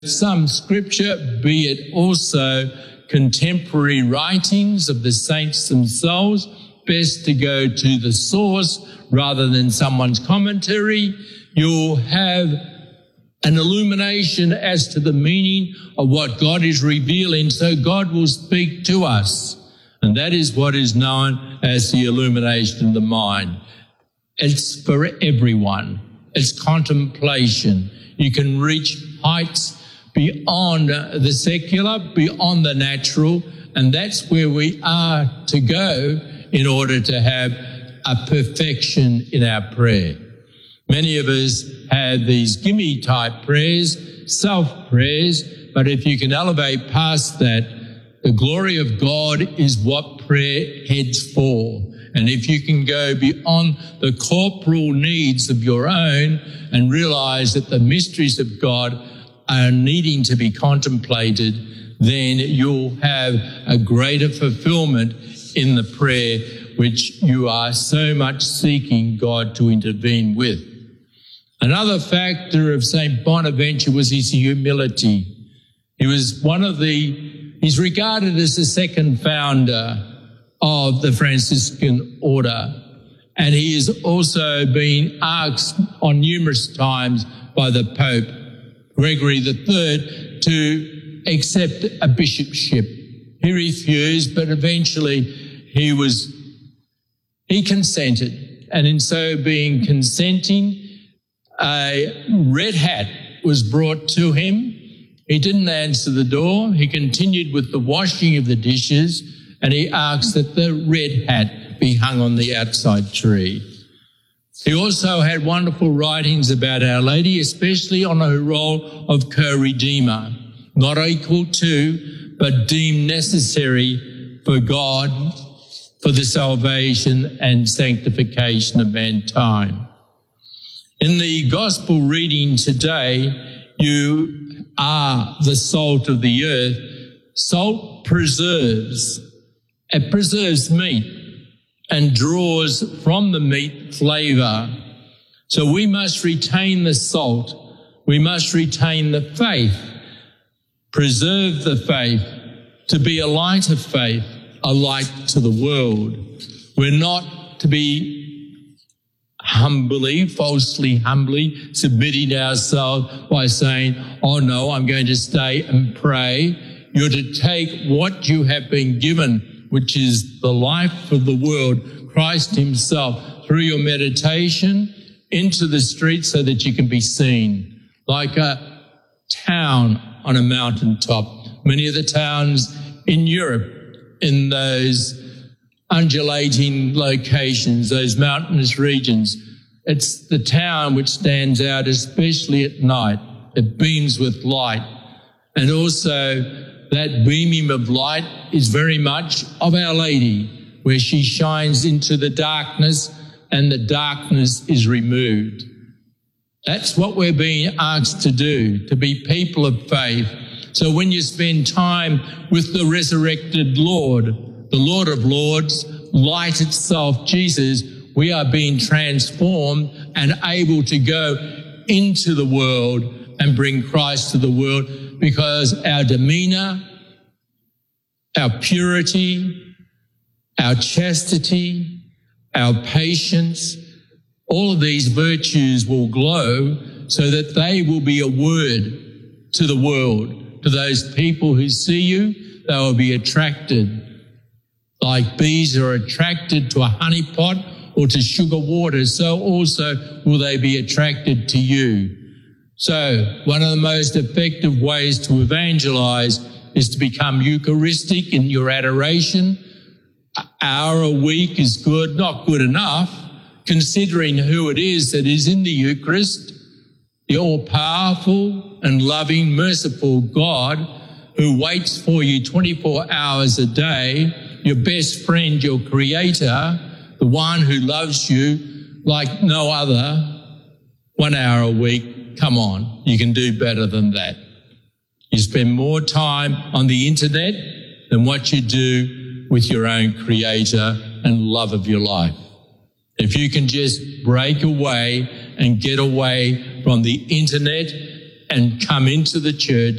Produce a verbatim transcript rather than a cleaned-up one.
some scripture, be it also contemporary writings of the saints themselves, best to go to the source rather than someone's commentary. You'll have an illumination as to the meaning of what God is revealing, so God will speak to us. And that is what is known as the illumination of the mind. It's for everyone. It's contemplation. You can reach heights beyond the secular, beyond the natural, and that's where we are to go in order to have a perfection in our prayer. Many of us have these gimme type prayers, self prayers, but if you can elevate past that, the glory of God is what prayer heads for. And if you can go beyond the corporal needs of your own and realize that the mysteries of God are needing to be contemplated, then you'll have a greater fulfillment in the prayer which you are so much seeking God to intervene with. Another factor of Saint Bonaventure was his humility. He was one of the, he's regarded as the second founder of the Franciscan order. And he has also been asked on numerous times by the Pope, Gregory the Third, to accept a bishopship. He refused, but eventually he was, he consented. And in so being consenting, a red hat was brought to him. He didn't answer the door. He continued with the washing of the dishes, and he asked that the red hat be hung on the outside tree. He also had wonderful writings about Our Lady, especially on her role of co-redeemer, not equal to, but deemed necessary for God, for the salvation and sanctification of mankind. In the gospel reading today, you are the salt of the earth. Salt preserves. It preserves meat and draws from the meat flavour. So we must retain the salt. We must retain the faith. Preserve the faith to be a light of faith, a light to the world. We're not to be humbly, falsely humbly submitting ourselves by saying, oh no, I'm going to stay and pray. You're to take what you have been given, which is the life of the world, Christ himself, through your meditation into the street so that you can be seen like a town on a mountaintop. Many of the towns in Europe, in those undulating locations, those mountainous regions, it's the town which stands out, especially at night. It beams with light. And also that beaming of light is very much of Our Lady, where she shines into the darkness and the darkness is removed. That's what we're being asked to do, to be people of faith. So when you spend time with the resurrected Lord, the Lord of Lords, light itself, Jesus, we are being transformed and able to go into the world and bring Christ to the world, because our demeanor, our purity, our chastity, our patience, all of these virtues will glow so that they will be a word to the world, to those people who see you. They will be attracted. Like bees are attracted to a honey pot or to sugar water, so also will they be attracted to you. So one of the most effective ways to evangelize is to become Eucharistic in your adoration. An hour a week is good, not good enough, considering who it is that is in the Eucharist, the all-powerful and loving, merciful God who waits for you twenty-four hours a day, your best friend, your creator, the one who loves you like no other, one hour a week. Come on, you can do better than that. You spend more time on the internet than what you do with your own creator and love of your life. If you can just break away and get away from the internet and come into the church